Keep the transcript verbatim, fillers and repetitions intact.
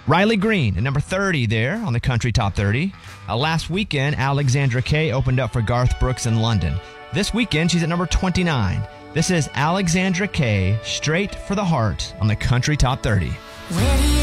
Riley Green at number thirty there on the Country Top thirty. Uh, last weekend, Alexandra Kay opened up for Garth Brooks in London. This weekend, she's at number twenty-nine. This is Alexandra Kay, Straight for the Heart on the Country Top thirty. Where do you